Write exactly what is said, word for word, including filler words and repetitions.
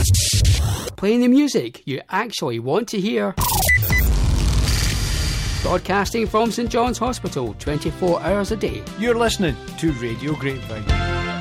Playing the music you actually want to hear. Broadcasting from St John's Hospital twenty-four hours a day. You're listening to Radio Grapevine.